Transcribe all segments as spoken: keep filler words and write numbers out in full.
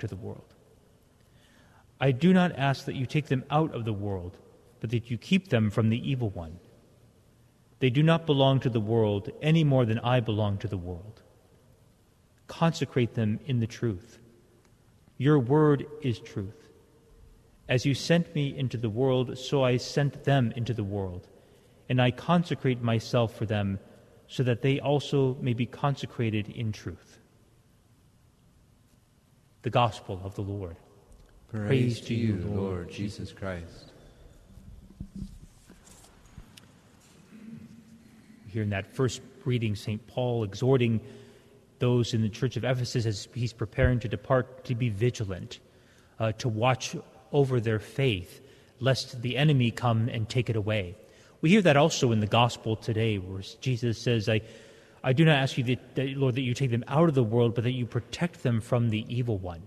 to the world. I do not ask that you take them out of the world, but that you keep them from the evil one. They do not belong to the world any more than I belong to the world. Consecrate them in the truth. Your word is truth. As you sent me into the world, so I sent them into the world, and I consecrate myself for them, so that they also may be consecrated in truth. The Gospel of the Lord. Praise, Praise to you, Lord, Lord Jesus Christ. Here in that first reading, Saint Paul exhorting those in the church of Ephesus as he's preparing to depart to be vigilant, uh, to watch over their faith, lest the enemy come and take it away. We hear that also in the gospel today, where Jesus says, I, I do not ask you, that, that, Lord, that you take them out of the world, but that you protect them from the evil one.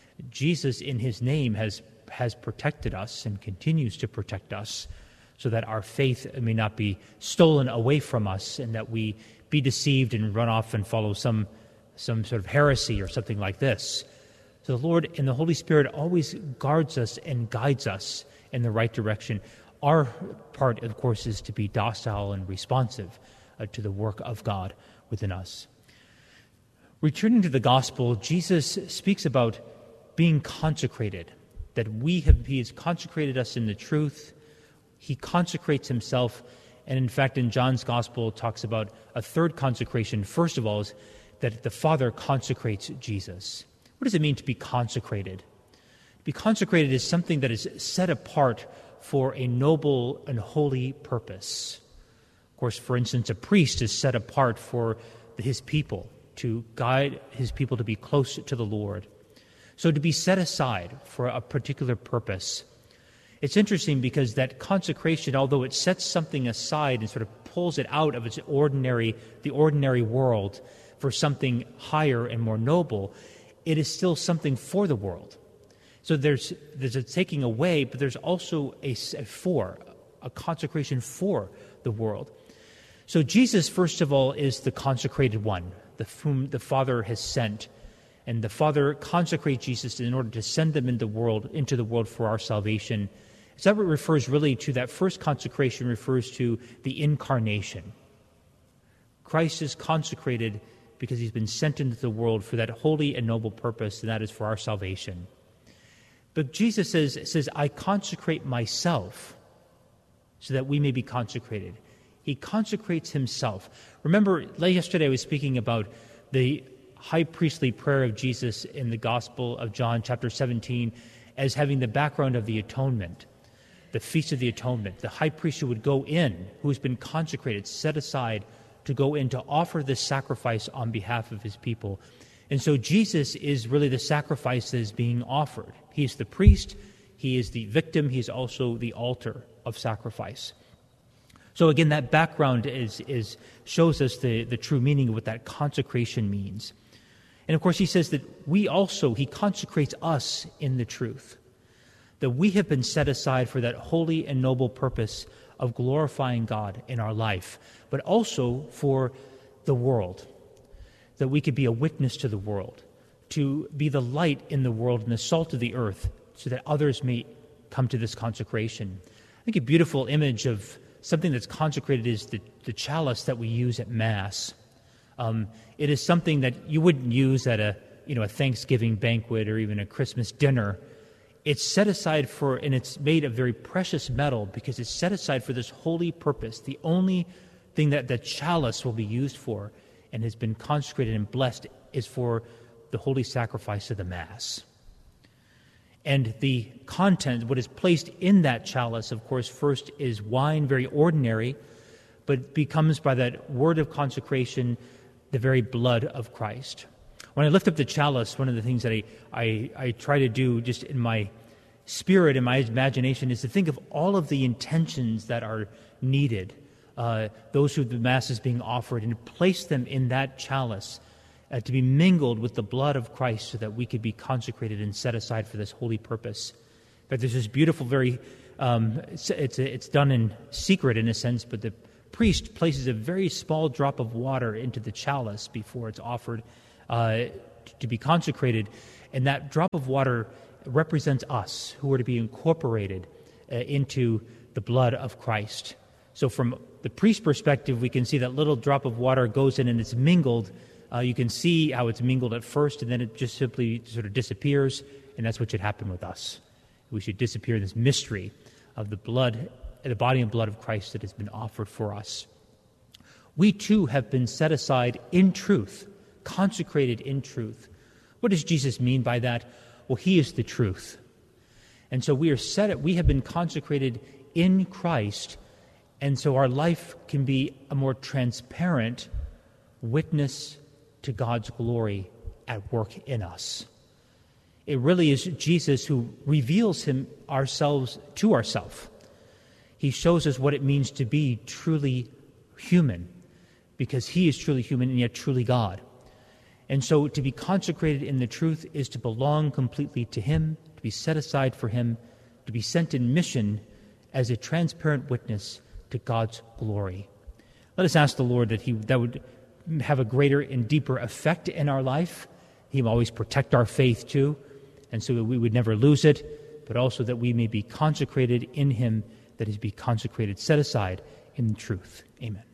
Jesus, in his name, has, has protected us and continues to protect us, so that our faith may not be stolen away from us, and that we be deceived and run off and follow some, some sort of heresy or something like this. So the Lord and the Holy Spirit always guards us and guides us in the right direction. Our part, of course, is to be docile and responsive uh, to the work of God within us. Returning to the gospel, Jesus speaks about being consecrated, that we have, he has consecrated us in the truth. He consecrates himself, and in fact, in John's gospel, talks about a third consecration. First of all, is that the Father consecrates Jesus. What does it mean to be consecrated? To be consecrated is something that is set apart for a noble and holy purpose. Of course, for instance, a priest is set apart for his people, to guide his people to be close to the Lord. So to be set aside for a particular purpose. It's interesting because that consecration, although it sets something aside and sort of pulls it out of its ordinary, the ordinary world for something higher and more noble, it is still something for the world. So there's there's a taking away, but there's also a, a for, a consecration for the world. So Jesus, first of all, is the consecrated one, the whom the Father has sent. And the Father consecrates Jesus in order to send them into the world, into the world for our salvation. So that refers really to that first consecration, refers to the incarnation. Christ is consecrated because he's been sent into the world for that holy and noble purpose, and that is for our salvation. But Jesus says, says, I consecrate myself so that we may be consecrated. He consecrates himself. Remember, yesterday I was speaking about the high priestly prayer of Jesus in the Gospel of John, chapter seventeen, as having the background of the atonement, the Feast of the Atonement. The high priest who would go in, who has been consecrated, set aside to go in to offer this sacrifice on behalf of his people. And so Jesus is really the sacrifice that is being offered. He is the priest, he is the victim, he is also the altar of sacrifice. So again, that background is, is shows us the, the true meaning of what that consecration means. And of course, he says that we also, he consecrates us in the truth, that we have been set aside for that holy and noble purpose of glorifying God in our life, but also for the world, that we could be a witness to the world, to be the light in the world and the salt of the earth, so that others may come to this consecration. I think a beautiful image of something that's consecrated is the, the chalice that we use at Mass. Um, it is something that you wouldn't use at a you know a Thanksgiving banquet or even a Christmas dinner. It's set aside for, and it's made of very precious metal because it's set aside for this holy purpose. The only thing that the chalice will be used for and has been consecrated and blessed is for the holy sacrifice of the Mass. And the content, what is placed in that chalice, of course, first is wine, very ordinary, but becomes by that word of consecration the very blood of Christ. When I lift up the chalice, one of the things that I, I, I try to do just in my spirit, in my imagination, is to think of all of the intentions that are needed, uh, those who the Mass is being offered, and place them in that chalice uh, to be mingled with the blood of Christ so that we could be consecrated and set aside for this holy purpose. In fact, there's this beautiful, very, um, it's, it's, it's done in secret in a sense, but the priest places a very small drop of water into the chalice before it's offered uh, to be consecrated. And that drop of water represents us, who are to be incorporated uh, into the blood of Christ. So from the priest's perspective, we can see that little drop of water goes in and it's mingled. Uh, you can see how it's mingled at first, and then it just simply sort of disappears, and that's what should happen with us. We should disappear in this mystery of the blood, the body and blood of Christ that has been offered for us. We too have been set aside in truth, consecrated in truth. What does Jesus mean by that? Well, he is the truth. And so we are set, we have been consecrated in Christ, and so our life can be a more transparent witness to God's glory at work in us. It really is Jesus who reveals him ourselves to ourselves. He shows us what it means to be truly human, because he is truly human and yet truly God. And so to be consecrated in the truth is to belong completely to him, to be set aside for him, to be sent in mission as a transparent witness to God's glory. Let us ask the Lord that he that would have a greater and deeper effect in our life. He will always protect our faith too, and so that we would never lose it, but also that we may be consecrated in him, that is, be consecrated, set aside in the truth. Amen.